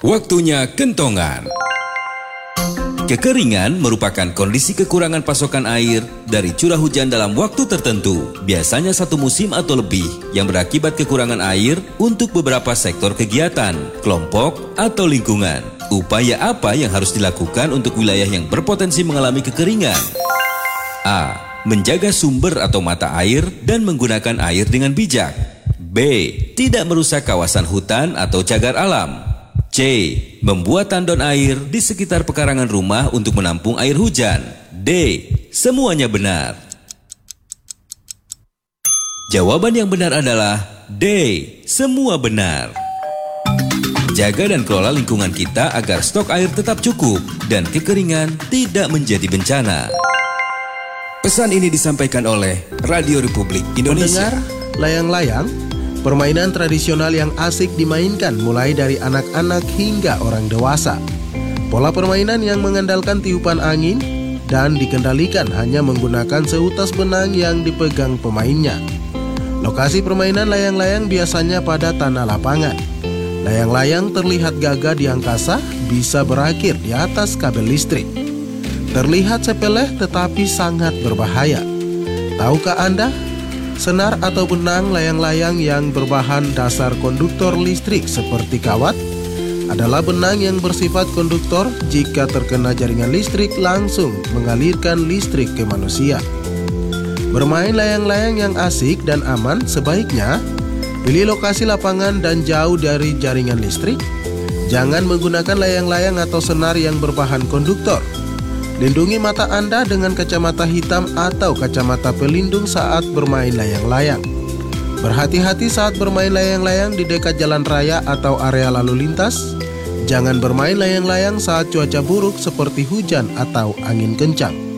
Waktunya kentongan. Kekeringan merupakan kondisi kekurangan pasokan air dari curah hujan dalam waktu tertentu, biasanya satu musim atau lebih, yang berakibat kekurangan air untuk beberapa sektor kegiatan, kelompok, atau lingkungan. Upaya apa yang harus dilakukan untuk wilayah yang berpotensi mengalami kekeringan? A. Menjaga sumber atau mata air dan menggunakan air dengan bijak. B. Tidak merusak kawasan hutan atau cagar alam. C. Membuat tandon air di sekitar pekarangan rumah untuk menampung air hujan. D. Semuanya benar. Jawaban yang benar adalah D. Semua benar. Jaga dan kelola lingkungan kita agar stok air tetap cukup dan kekeringan tidak menjadi bencana. Pesan ini disampaikan oleh Radio Republik Indonesia. Mendengar layang-layang, permainan tradisional yang asik dimainkan mulai dari anak-anak hingga orang dewasa. Pola permainan yang mengandalkan tiupan angin dan dikendalikan hanya menggunakan seutas benang yang dipegang pemainnya. Lokasi permainan layang-layang biasanya pada tanah lapangan. Layang-layang terlihat gagah di angkasa, bisa berakhir di atas kabel listrik. Terlihat sepele tetapi sangat berbahaya. Tahukah Anda? Senar atau benang layang-layang yang berbahan dasar konduktor listrik seperti kawat adalah benang yang bersifat konduktor. Jika terkena jaringan listrik langsung mengalirkan listrik ke manusia. Bermain layang-layang yang asik dan aman sebaiknya pilih lokasi lapangan dan jauh dari jaringan listrik. Jangan menggunakan layang-layang atau senar yang berbahan konduktor. Lindungi mata Anda dengan kacamata hitam atau kacamata pelindung saat bermain layang-layang. Berhati-hati saat bermain layang-layang di dekat jalan raya atau area lalu lintas. Jangan bermain layang-layang saat cuaca buruk seperti hujan atau angin kencang.